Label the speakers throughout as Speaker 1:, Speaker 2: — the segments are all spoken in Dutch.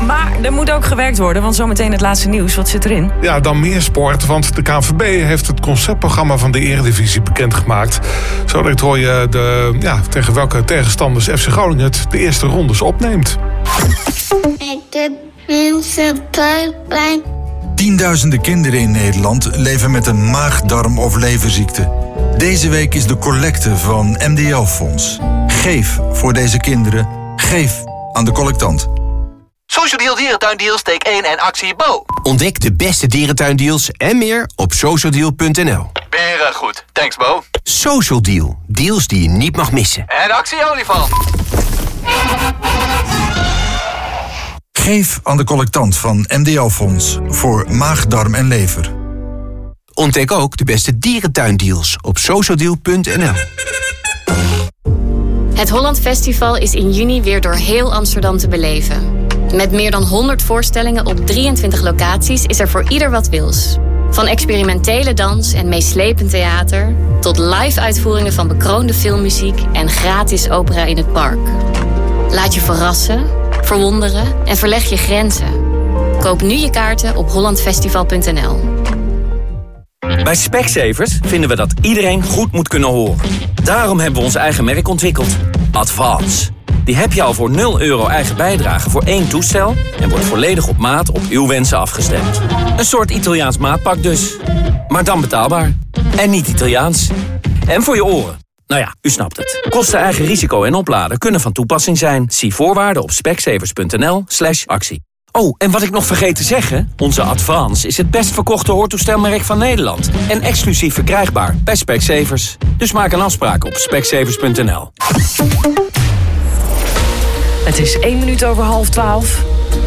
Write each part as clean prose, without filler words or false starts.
Speaker 1: Maar er moet ook gewerkt worden, want zometeen het laatste nieuws. Wat zit erin?
Speaker 2: Ja, dan meer sport, want de KNVB heeft het conceptprogramma van de Eredivisie bekendgemaakt. Zo direct hoor je tegen welke tegenstanders FC Groningen het de eerste rondes opneemt.
Speaker 3: Tienduizenden kinderen in Nederland leven met een maag-darm- of leverziekte. Deze week is de collecte van MDL-fonds. Geef voor deze kinderen. Geef aan de collectant.
Speaker 4: Social Deal Dierentuindeals, steek 1 en actie Bo.
Speaker 5: Ontdek de beste dierentuindeals en meer op socialdeal.nl.
Speaker 4: Beren goed. Thanks Bo.
Speaker 5: Social Deal. Deals die je niet mag missen.
Speaker 4: En actie olifant.
Speaker 3: Geef aan de collectant van MDL-fonds voor maag, darm en lever.
Speaker 5: Ontdek ook de beste dierentuindeals op socialdeal.nl.
Speaker 6: Het Holland Festival is in juni weer door heel Amsterdam te beleven. Met meer dan 100 voorstellingen op 23 locaties is er voor ieder wat wils. Van experimentele dans en meeslepend theater tot live-uitvoeringen van bekroonde filmmuziek en gratis opera in het park. Laat je verrassen, verwonderen en verleg je grenzen. Koop nu je kaarten op hollandfestival.nl.
Speaker 7: Bij Specsavers vinden we dat iedereen goed moet kunnen horen. Daarom hebben we ons eigen merk ontwikkeld. Advance. Die heb je al voor €0 eigen bijdrage voor 1 toestel en wordt volledig op maat op uw wensen afgestemd. Een soort Italiaans maatpak dus. Maar dan betaalbaar. En niet Italiaans. En voor je oren. Nou ja, u snapt het. Kosten, eigen risico en opladen kunnen van toepassing zijn. Zie voorwaarden op specsavers.nl/actie. Oh, en wat ik nog vergeet te zeggen. Onze Advance is het best verkochte hoortoestelmerk van Nederland. En exclusief verkrijgbaar bij Specsavers. Dus maak een afspraak op specsavers.nl.
Speaker 1: Het is 1 minuut over 11:30.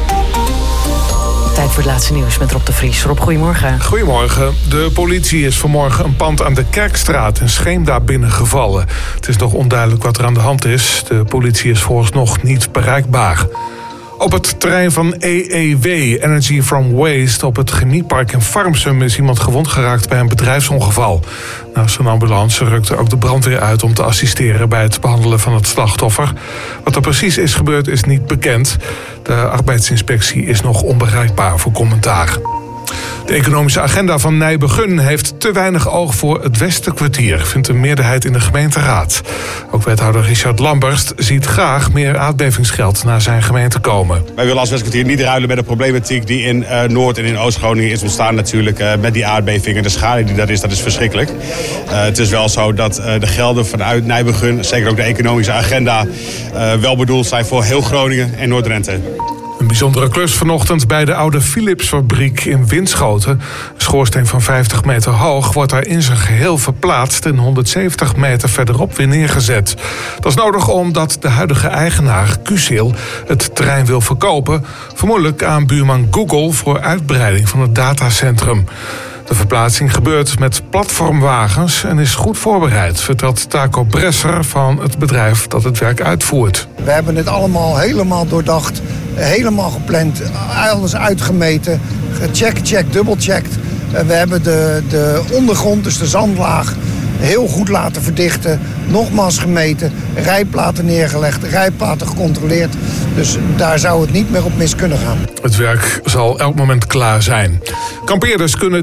Speaker 1: Tijd voor het laatste nieuws met Rob de Vries. Rob, goedemorgen.
Speaker 2: Goedemorgen. De politie is vanmorgen een pand aan de Kerkstraat in Scheemda binnengevallen. Het is nog onduidelijk wat er aan de hand is. De politie is vooralsnog niet bereikbaar. Op het terrein van EEW, Energy from Waste, op het chemiepark in Farmsum is iemand gewond geraakt bij een bedrijfsongeval. Naast een ambulance rukte ook de brandweer uit om te assisteren bij het behandelen van het slachtoffer. Wat er precies is gebeurd is niet bekend. De arbeidsinspectie is nog onbereikbaar voor commentaar. De economische agenda van Nijbegun heeft te weinig oog voor het Westerkwartier, vindt een meerderheid in de gemeenteraad. Ook wethouder Richard Lamberst ziet graag meer aardbevingsgeld naar zijn gemeente komen.
Speaker 8: Wij willen als Westerkwartier niet ruilen met de problematiek die in Noord- en in Oost-Groningen is ontstaan natuurlijk met die aardbevingen. De schade die dat is verschrikkelijk. Het is wel zo dat de gelden vanuit Nijbegun, zeker ook de economische agenda, wel bedoeld zijn voor heel Groningen en Noord-Drenthe.
Speaker 2: Een bijzondere klus vanochtend bij de oude Philipsfabriek in Winschoten. Een schoorsteen van 50 meter hoog wordt daar in zijn geheel verplaatst en 170 meter verderop weer neergezet. Dat is nodig omdat de huidige eigenaar, QCell, het terrein wil verkopen, vermoedelijk aan buurman Google voor uitbreiding van het datacentrum. De verplaatsing gebeurt met platformwagens en is goed voorbereid, vertelt Taco Bresser van het bedrijf dat het werk uitvoert.
Speaker 9: We hebben het allemaal helemaal doordacht, helemaal gepland, alles uitgemeten, gecheckt, dubbelcheckt. We hebben de ondergrond, dus de zandlaag, heel goed laten verdichten, nogmaals gemeten, rijplaten neergelegd, rijplaten gecontroleerd. Dus daar zou het niet meer op mis kunnen gaan.
Speaker 2: Het werk zal elk moment klaar zijn. Kampeerders kunnen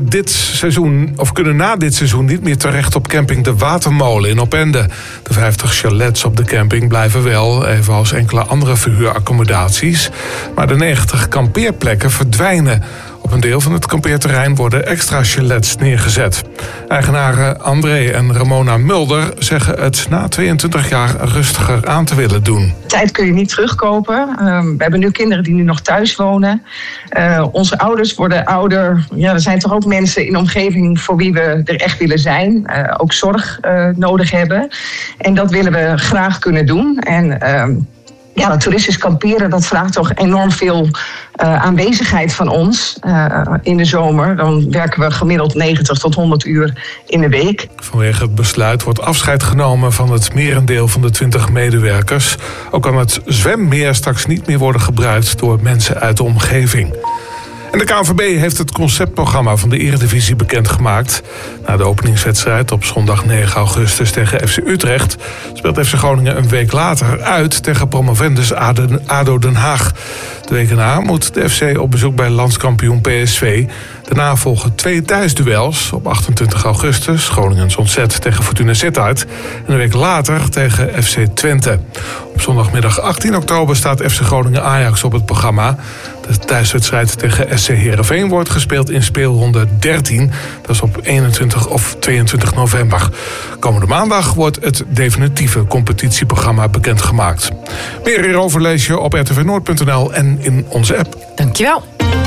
Speaker 2: na dit seizoen niet meer terecht op camping De Watermolen in Opende. De 50 chalets op de camping blijven wel, evenals enkele andere verhuuraccommodaties. Maar de 90 kampeerplekken verdwijnen. Op een deel van het kampeerterrein worden extra chalets neergezet. Eigenaren André en Ramona Mulder zeggen het na 22 jaar rustiger aan te willen doen.
Speaker 10: Tijd kun je niet terugkopen. We hebben nu kinderen die nu nog thuis wonen. Onze ouders worden ouder. Ja, er zijn toch ook mensen in de omgeving voor wie we er echt willen zijn. Ook zorg nodig hebben. En dat willen we graag kunnen doen. En dat toeristisch kamperen, dat vraagt toch enorm veel aanwezigheid van ons in de zomer. Dan werken we gemiddeld 90 tot 100 uur in de week.
Speaker 2: Vanwege het besluit wordt afscheid genomen van het merendeel van de 20 medewerkers. Ook kan het zwemmeer straks niet meer worden gebruikt door mensen uit de omgeving. En de KNVB heeft het conceptprogramma van de Eredivisie bekendgemaakt. Na de openingswedstrijd op zondag 9 augustus tegen FC Utrecht speelt FC Groningen een week later uit tegen promovendus ADO Den Haag. De week erna moet de FC op bezoek bij landskampioen PSV. Daarna volgen 2 thuisduels. Op 28 augustus Groningens ontzet tegen Fortuna Sittard. En een week later tegen FC Twente. Op zondagmiddag 18 oktober staat FC Groningen Ajax op het programma. De thuiswedstrijd tegen SC Heerenveen wordt gespeeld in speelronde 13. Dat is op 21 of 22 november. Komende maandag wordt het definitieve competitieprogramma bekendgemaakt. Meer hierover lees je op rtvnoord.nl en in onze app.
Speaker 1: Dankjewel.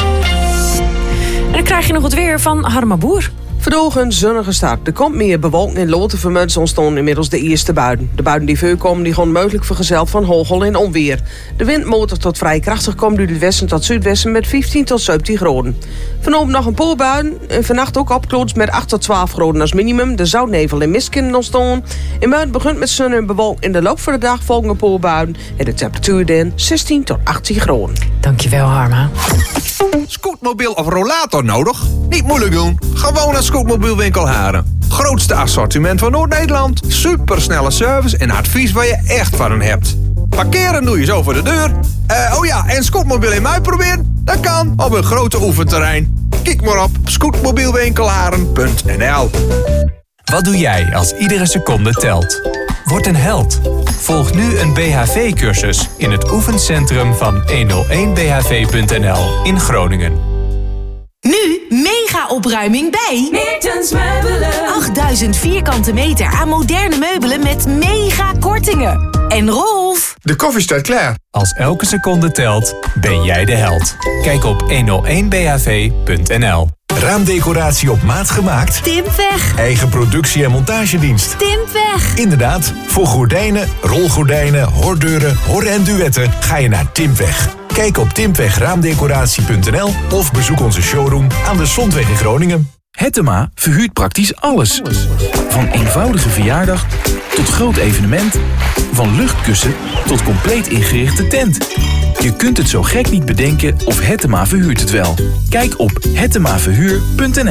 Speaker 1: En dan krijg je nog het weer van Harma Boer.
Speaker 11: Vandaag een zonnige start. Er komt meer bewolking en loten vermutsen ontstonden inmiddels de eerste buien. De buien die voorkomen die gewoon mogelijk vergezeld van hagel en onweer. De wind motor tot vrij krachtig komt uit het westen tot zuidwesten met 15 tot 17 graden. Vanavond nog een paar buien en vannacht ook opkloots met 8 tot 12 graden als minimum. De zoutnevel en mist kunnen ontstaan. In buiten begint met zon en bewolking. In de loop van de dag volgen een paar buien en de temperatuur dan 16 tot 18 graden.
Speaker 1: Dankjewel, Harma.
Speaker 5: Scootmobiel of rollator nodig? Niet moeilijk doen. Gewoon naar Scootmobielwinkel Haren. Grootste assortiment van Noord-Nederland. Supersnelle service en advies waar je echt van hen hebt. Parkeren doe je zo voor de deur. En Scootmobiel in mij proberen? Dat kan op een grote oefenterrein. Kijk maar op scootmobielwinkelharen.nl.
Speaker 12: Wat doe jij als iedere seconde telt? Word een held. Volg nu een BHV-cursus in het oefencentrum van 101bhv.nl in Groningen.
Speaker 13: Nu mega opruiming bij
Speaker 14: Meertens Meubelen.
Speaker 13: 8000 vierkante meter aan moderne meubelen met mega kortingen. En Rolf,
Speaker 12: de koffie staat klaar. Als elke seconde telt, ben jij de held. Kijk op 101bhv.nl.
Speaker 15: Raamdecoratie op maat gemaakt?
Speaker 13: Timpweg.
Speaker 15: Eigen productie en montagedienst?
Speaker 13: Timpweg.
Speaker 15: Inderdaad, voor gordijnen, rolgordijnen, hordeuren, hor- en duetten ga je naar Timpweg. Kijk op timpwegraamdecoratie.nl of bezoek onze showroom aan de Zondweg in Groningen.
Speaker 16: Hettema verhuurt praktisch alles. Van eenvoudige verjaardag tot groot evenement. Van luchtkussen tot compleet ingerichte tent. Je kunt het zo gek niet bedenken of Hettema verhuurt het wel. Kijk op hettemaverhuur.nl.